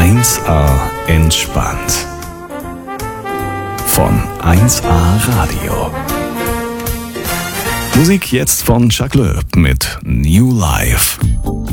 1A entspannt. Von 1A Radio. Musik jetzt von Jacques Loeb mit New Life.